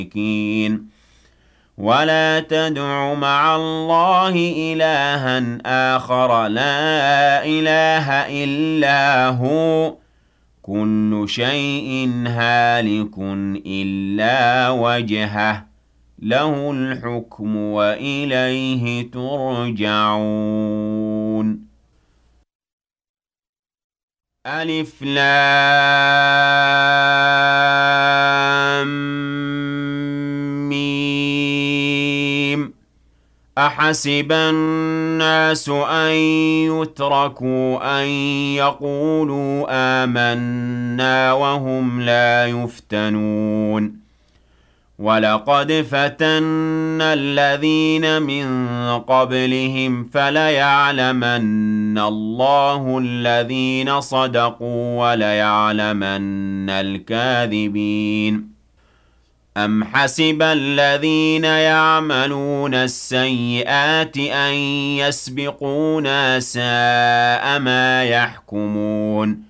ولا تدع مع الله إلها آخر لا إله إلا هو كل شيء هالك إلا وجهه له الحكم وإليه ترجعون ألف لام ميم أحسب الناس أن يتركوا أن يقولوا آمنا وهم لا يفتنون ولقد فتنا الذين من قبلهم فليعلمن الله الذين صدقوا وليعلمن الكاذبين أم حسب الذين يعملون السيئات أن يسبقونا ساء ما يحكمون